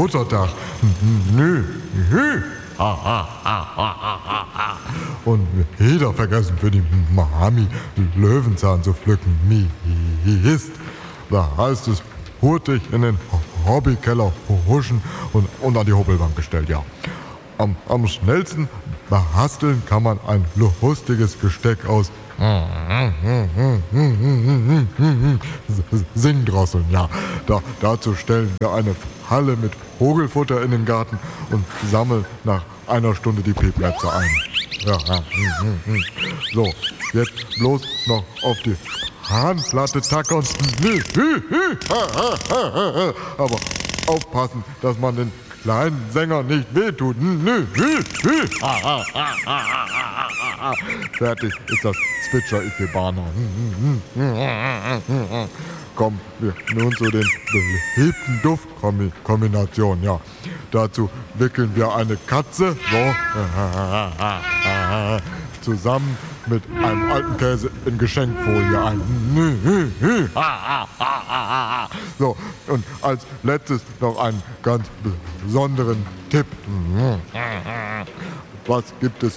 Muttertag. Nö, nö. Und wieder vergessen für die Mami Löwenzahn zu pflücken. Mist. Da heißt es, hurtig in den Hobbykeller huschen und an die Hobelbank gestellt, ja. Am schnellsten basteln kann man ein lustiges Gesteck aus Singdrosseln, ja. Dazu stellen wir eine Halle mit Vogelfutter in den Garten und sammeln nach einer Stunde die Pieplätze ein. Ja, So, jetzt bloß noch auf die Hahnplatte tackern. Aber aufpassen, dass man den kleinen Sänger nicht wehtut. Fertig ist das Zwitscher-Ikebana. Kommen wir nun zu den beliebten Duftkombinationen. Ja, dazu wickeln wir eine Katze zusammen mit einem alten Käse in Geschenkfolie ein. So, und als letztes noch einen ganz besonderen Tipp. Was gibt es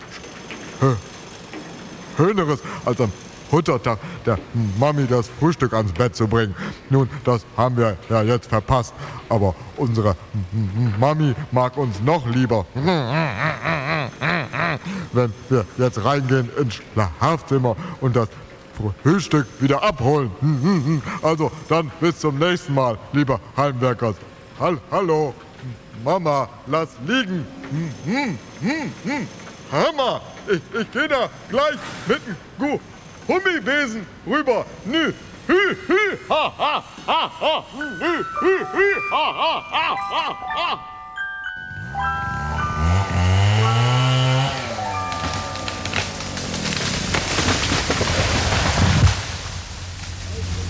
Schöneres als am Muttertag der Mami das Frühstück ans Bett zu bringen? Nun, das haben wir ja jetzt verpasst, aber unsere Mami mag uns noch lieber. Wenn wir jetzt reingehen ins Schlafzimmer und das Frühstück wieder abholen. Also dann bis zum nächsten Mal, liebe Heimwerkers. Hallo, Mama, lass liegen. Hammer, ich gehe da gleich mit dem Gummibesen rüber. Nü, hü, hü, ha, ha, ha, ha, hü, hü, hü, ha, ha, ha, ha, ha.